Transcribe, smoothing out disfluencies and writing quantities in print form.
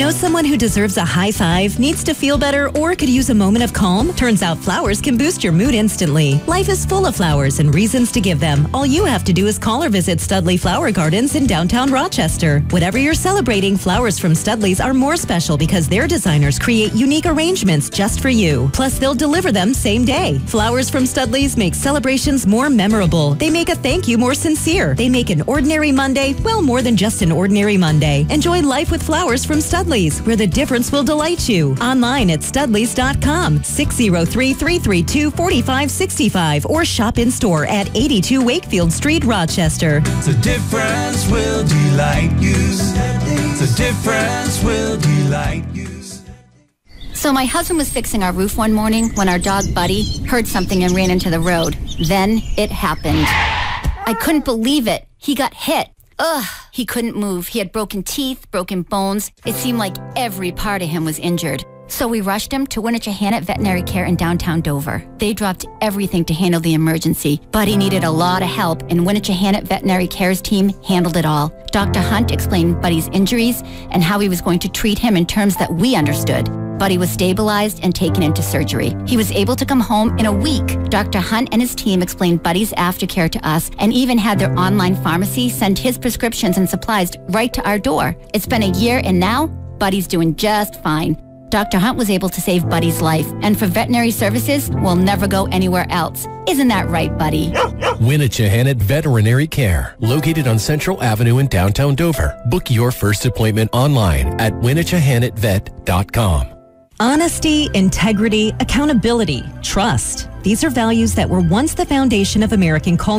Know someone who deserves a high five, needs to feel better, or could use a moment of calm? Turns out flowers can boost your mood instantly. Life is full of flowers and reasons to give them. All you have to do is call or visit Studley Flower Gardens in downtown Rochester. Whatever you're celebrating, flowers from Studley's are more special because their designers create unique arrangements just for you. Plus, they'll deliver them same day. Flowers from Studley's make celebrations more memorable. They make a thank you more sincere. They make an ordinary Monday, well, more than just an ordinary Monday. Enjoy life with flowers from Studley's, where the difference will delight you. Online at studleys.com, 603-332-4565, or shop in store at 82 Wakefield Street, Rochester. The difference will delight you. The difference will delight you. So my husband was fixing our roof one morning when our dog Buddy heard something and ran into the road. Then it happened. I couldn't believe it. He got hit. Ugh, he couldn't move. He had broken teeth, broken bones. It seemed like every part of him was injured. So we rushed him to Winnichahannet Veterinary Care in downtown Dover. They dropped everything to handle the emergency. Buddy needed a lot of help, and Winnichahannet Veterinary Care's team handled it all. Dr. Hunt explained Buddy's injuries and how he was going to treat him in terms that we understood. Buddy was stabilized and taken into surgery. He was able to come home in a week. Dr. Hunt and his team explained Buddy's aftercare to us and even had their online pharmacy send his prescriptions and supplies right to our door. It's been a year and now Buddy's doing just fine. Dr. Hunt was able to save Buddy's life, and for veterinary services, we'll never go anywhere else. Isn't that right, Buddy? Winnichahannet Veterinary Care, located on Central Avenue in downtown Dover. Book your first appointment online at winnichahannetvet.com. Honesty, integrity, accountability, trust. These are values that were once the foundation of American culture.